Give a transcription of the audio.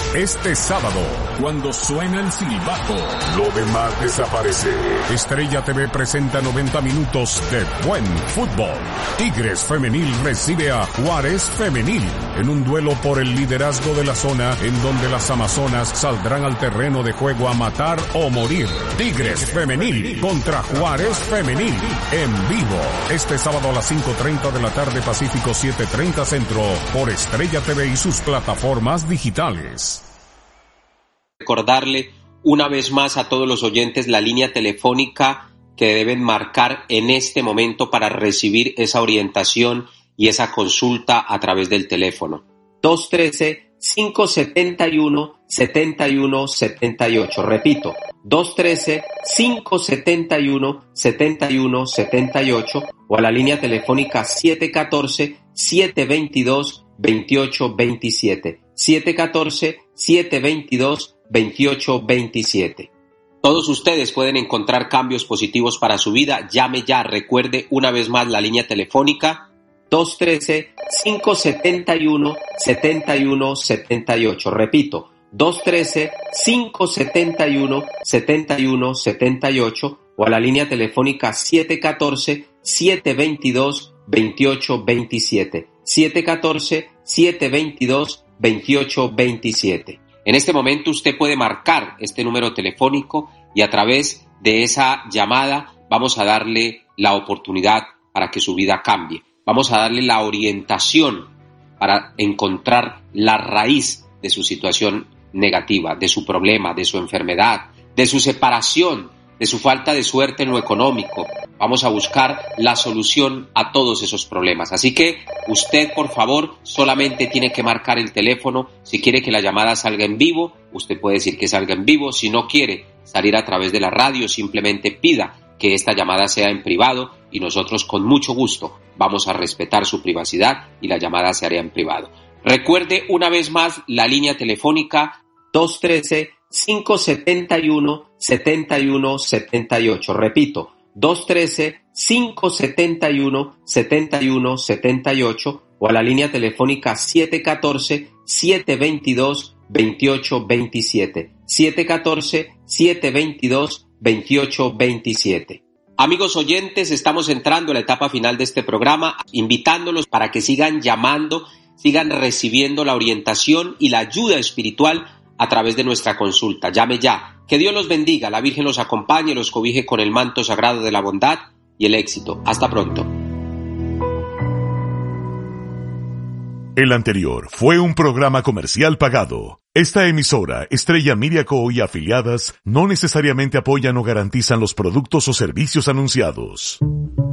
Este sábado, cuando suena el silbato, lo demás desaparece. Estrella TV presenta 90 minutos de buen fútbol. Tigres Femenil recibe a Juárez Femenil en un duelo por el liderazgo de la zona, en donde las amazonas saldrán al terreno de juego a matar o morir. Tigres Femenil contra Juárez Femenil en vivo. Este sábado a las 5:30 de la tarde, Pacífico 7:30 Centro, por Estrella TV y sus plataformas digitales. Recordarle una vez más a todos los oyentes la línea telefónica que deben marcar en este momento para recibir esa orientación y esa consulta a través del teléfono. 213-571-7178. Repito, 213-571-7178 o a la línea telefónica 714-722-2827. 714-722-2827. Todos ustedes pueden encontrar cambios positivos para su vida. Llame ya. Recuerde una vez más la línea telefónica 213-571-7178. Repito, 213-571-7178 o a la línea telefónica 714-722-2827. 714-722-2827. En este momento usted puede marcar este número telefónico y a través de esa llamada vamos a darle la oportunidad para que su vida cambie. Vamos a darle la orientación para encontrar la raíz de su situación negativa, de su problema, de su enfermedad, de su separación, de su falta de suerte en lo económico. Vamos a buscar la solución a todos esos problemas. Así que usted, por favor, solamente tiene que marcar el teléfono. Si quiere que la llamada salga en vivo, usted puede decir que salga en vivo. Si no quiere salir a través de la radio, simplemente pida que esta llamada sea en privado y nosotros con mucho gusto vamos a respetar su privacidad y la llamada se hará en privado. Recuerde una vez más la línea telefónica 213-571-7178. Repito, 213-571-7178 o a la línea telefónica 714-722-2827. 714-722-2827. Amigos oyentes, estamos entrando a la etapa final de este programa, invitándolos para que sigan llamando, sigan recibiendo la orientación y la ayuda espiritual a través de nuestra consulta. Llame ya. Que Dios los bendiga, la Virgen los acompañe, los cobije con el manto sagrado de la bondad y el éxito. Hasta pronto. El anterior fue un programa comercial pagado. Esta emisora, Estrella Media Co. y afiliadas, no necesariamente apoyan o garantizan los productos o servicios anunciados.